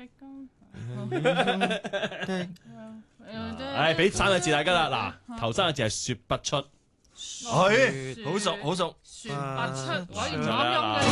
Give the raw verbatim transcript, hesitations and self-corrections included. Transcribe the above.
唉，俾三個字大家啦。嗱，頭三個字係說不出。 係好熟好熟。 說不出，我唔係啦啱音嘅。